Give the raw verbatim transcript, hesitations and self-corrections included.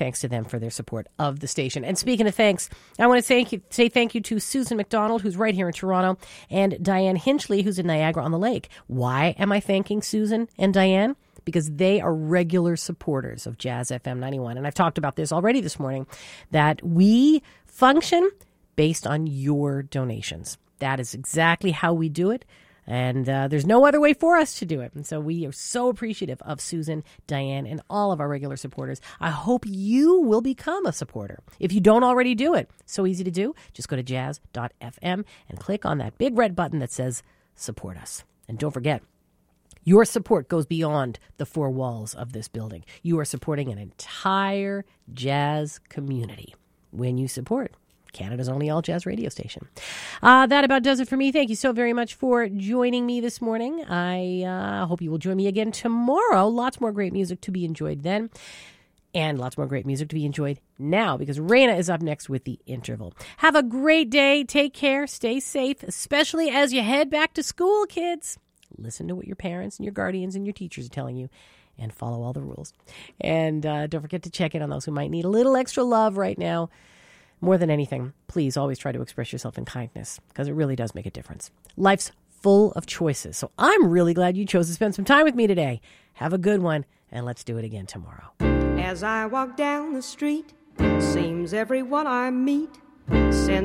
thanks to them for their support of the station. And speaking of thanks, I want to thank you, say thank you to Susan McDonald, who's right here in Toronto, and Diane Hinchley, who's in Niagara-on-the-Lake. Why am I thanking Susan and Diane? Because they are regular supporters of Jazz F M ninety-one. And I've talked about this already this morning, that we function based on your donations. That is exactly how we do it. And uh, there's no other way for us to do it. And so we are so appreciative of Susan, Diane, and all of our regular supporters. I hope you will become a supporter. If you don't already do it, so easy to do. Just go to jazz dot f m and click on that big red button that says support us. And don't forget, your support goes beyond the four walls of this building. You are supporting an entire jazz community when you support Canada's only all-jazz radio station. Uh, that about does it for me. Thank you so very much for joining me this morning. I uh, hope you will join me again tomorrow. Lots more great music to be enjoyed then. And lots more great music to be enjoyed now, because Raina is up next with The Interval. Have a great day. Take care. Stay safe, especially as you head back to school, kids. Listen to what your parents and your guardians and your teachers are telling you, and follow all the rules. And uh, don't forget to check in on those who might need a little extra love right now. More than anything, please always try to express yourself in kindness, because it really does make a difference. Life's full of choices, so I'm really glad you chose to spend some time with me today. Have a good one, and let's do it again tomorrow. As I walk down the street, seems everyone I meet sends